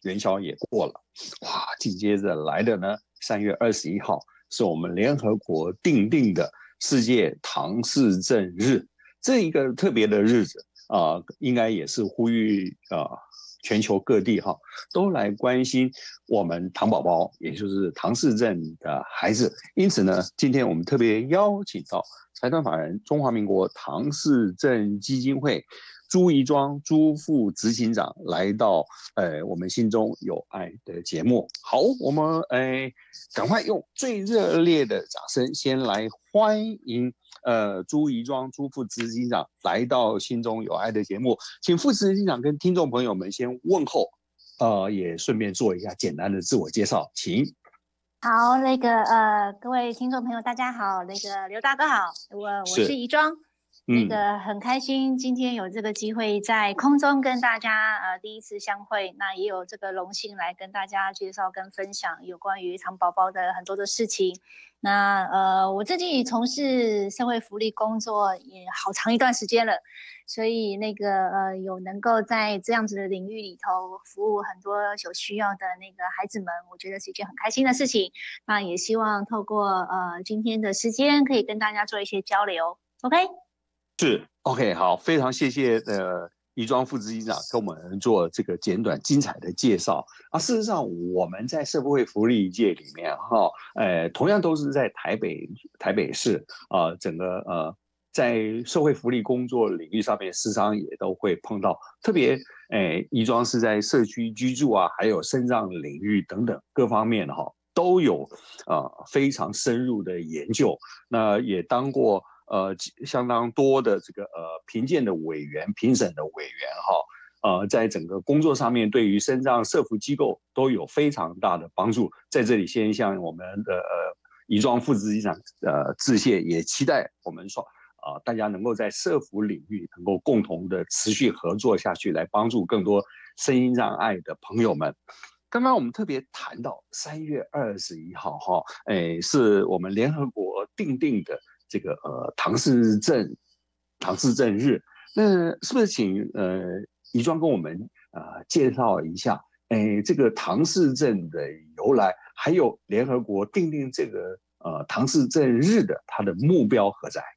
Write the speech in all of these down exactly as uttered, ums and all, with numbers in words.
元宵也过了，哇，紧接着来的呢，三月二十一号是我们联合国定定的世界唐氏症日，这一个特别的日子啊、呃，应该也是呼吁啊、呃、全球各地哈都来关心我们唐宝宝，也就是唐氏症的孩子。因此呢，今天我们特别邀请到财团法人中华民国唐氏症基金会朱宜庄朱副执行长来到呃我们心中有爱的节目。好，我们呃赶快用最热烈的掌声先来欢迎呃朱宜庄朱副执行长来到心中有爱的节目，请副执行长跟听众朋友们先问候，呃也顺便做一下简单的自我介绍，请。 好，那个呃，各位听众朋友，大家好，那个刘大哥好，我我是宜庄，那个很开心今天有这个机会在空中跟大家呃第一次相会，那也有这个荣幸来跟大家介绍跟分享有关于唐宝宝的很多的事情。那呃，我自己从事社会福利工作也好长一段时间了，所以那个呃，有能够在这样子的领域里头服务很多有需要的那个孩子们，我觉得是一件很开心的事情。那也希望透过呃今天的时间，可以跟大家做一些交流。OK？ 是 OK， 好，非常谢谢呃。宜庄副执行长跟我们做这个简短精彩的介绍啊。事实上，我们在社会福利界里面哈，呃，同样都是在台北台北市啊、呃，整个呃，在社会福利工作领域上面，时常也都会碰到。特别，诶，宜庄是在社区居住啊，还有身障领域等等各方面哈，都有呃非常深入的研究。那也当过。呃，相当多的这个呃评鉴的委员、评审的委员哈，呃，在整个工作上面，对于身障社福机构都有非常大的帮助。在这里，先向我们的呃宜庄副执行长呃致谢，也期待我们说啊、呃，大家能够在社福领域能够共同的持续合作下去，来帮助更多身心障碍的朋友们。刚刚我们特别谈到三月二十一号哈，哎，是我们联合国定定的。这个呃唐氏症唐氏症日，那是不是请呃宜庄跟我们呃介绍一下，哎，这个唐氏症的由来，还有联合国定定这个呃唐氏症日的它的目标何在？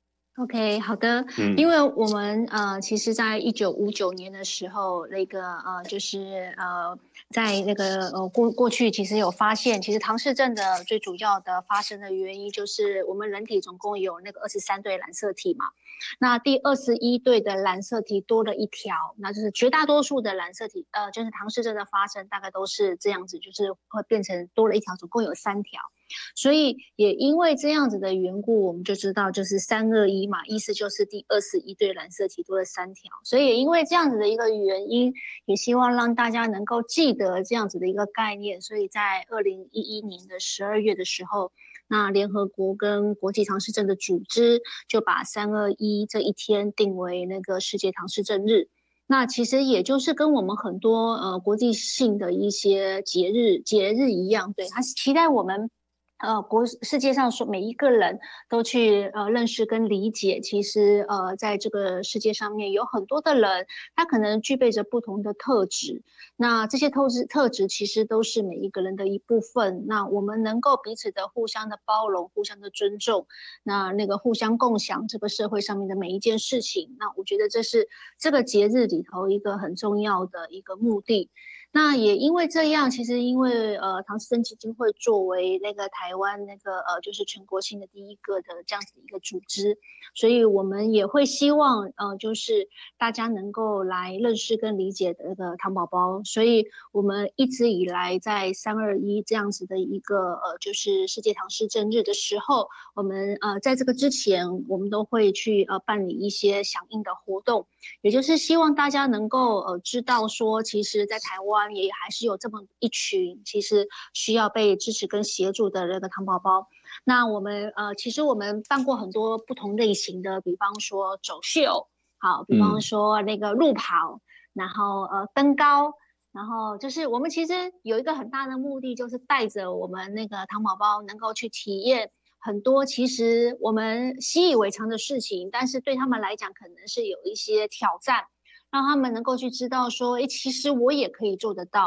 OK， 好的，嗯，因为我们呃，其实，在一九五九年的时候，那个呃，就是呃，在那个呃过过去，其实有发现，其实唐氏症的最主要的发生的原因，就是我们人体总共有那个二十三对染色体嘛，那第二十一对的染色体多了一条，那就是绝大多数的染色体，呃，就是唐氏症的发生大概都是这样子，就是会变成多了一条，总共有三条。所以也因为这样子的缘故，我们就知道就是三二一嘛，意思就是第二十一对染色体多了三条。所以也因为这样子的一个原因，也希望让大家能够记得这样子的一个概念。所以在二零一一年的十二月的时候，那联合国跟国际唐氏症的组织就把三二一这一天定为那个世界唐氏症日。那其实也就是跟我们很多呃国际性的一些节日节日一样，对，它是期待我们。呃，国世界上说每一个人都去呃认识跟理解，其实呃在这个世界上面有很多的人，他可能具备着不同的特质。那这些特质特质其实都是每一个人的一部分。那我们能够彼此的互相的包容，互相的尊重，那那个互相共享这个社会上面的每一件事情。那我觉得这是这个节日里头一个很重要的一个目的。那也因为这样，其实因为呃唐氏症基金会作为那个台湾那个呃就是全国性的第一个的这样子的一个组织，所以我们也会希望呃就是大家能够来认识跟理解的那个唐宝宝，所以我们一直以来在三二一这样子的一个呃就是世界唐氏症日的时候，我们呃在这个之前我们都会去呃办理一些响应的活动，也就是希望大家能够呃知道说，其实在台湾也还是有这么一群其实需要被支持跟协助的那个唐宝宝。那我们呃其实我们办过很多不同类型的，比方说走秀，好，比方说那个路跑，然后呃登高，然后就是我们其实有一个很大的目的，就是带着我们那个唐宝宝能够去体验很多其实我们习以为常的事情，但是对他们来讲可能是有一些挑战，让他们能够去知道说，诶，其实我也可以做得到。